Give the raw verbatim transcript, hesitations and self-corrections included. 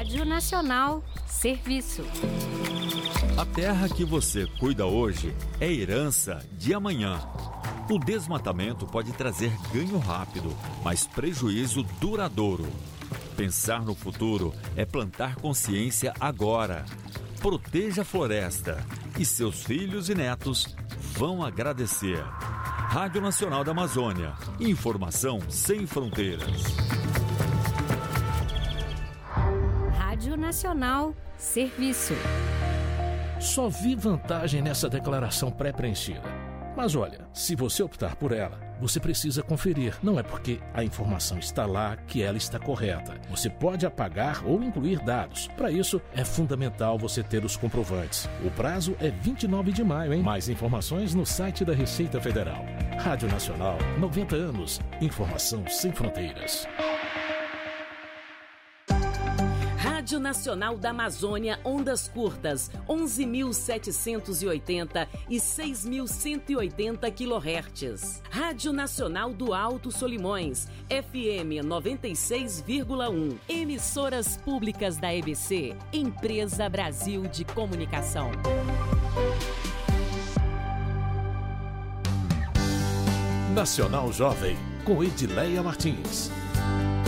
Rádio Nacional, serviço. A terra que você cuida hoje é herança de amanhã. O desmatamento pode trazer ganho rápido, mas prejuízo duradouro. Pensar no futuro é plantar consciência agora. Proteja a floresta e seus filhos e netos vão agradecer. Rádio Nacional da Amazônia. Informação sem fronteiras. Rádio Nacional, serviço. Só vi vantagem nessa declaração pré-preenchida. Mas olha, se você optar por ela, você precisa conferir. Não é porque a informação está lá que ela está correta. Você pode apagar ou incluir dados. Para isso, é fundamental você ter os comprovantes. O prazo é vinte e nove de maio, hein? Mais informações no site da Receita Federal. Rádio Nacional, noventa anos. Informação sem fronteiras. Rádio Nacional da Amazônia, ondas curtas, onze mil setecentos e oitenta e seis mil cento e oitenta quilohertz. Rádio Nacional do Alto Solimões, F M noventa e seis vírgula um. Emissoras públicas da E B C, Empresa Brasil de Comunicação. Nacional Jovem, com Edileia Martins.